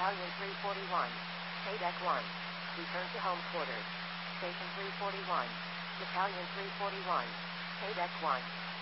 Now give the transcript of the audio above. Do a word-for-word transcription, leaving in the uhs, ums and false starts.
Battalion three forty-one. Paydeck one. Return to home quarters. Station three forty-one. Battalion three forty-one. Paydeck one.